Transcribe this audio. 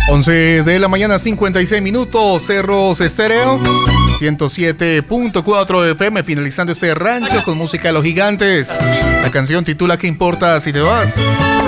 11 de la mañana, 56 minutos, Cerros Estéreo, 107.4 FM, finalizando este rancho con música de Los Gigantes. La canción titula ¿Qué importa si te vas?